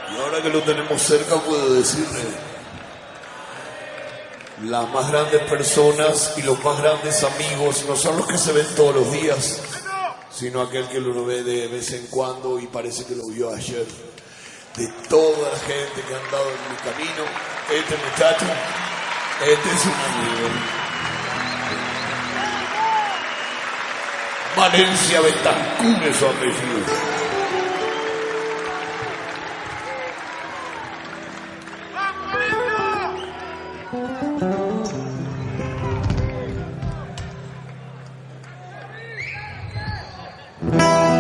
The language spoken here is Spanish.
Y ahora que lo tenemos cerca puedo decirle, las más grandes personas y los más grandes amigos no son los que se ven todos los días, sino aquel que lo ve de vez en cuando y parece que lo vio ayer. De toda la gente que ha andado en mi camino, este muchacho, este es un amigo. Valencia Betancur es su apellido.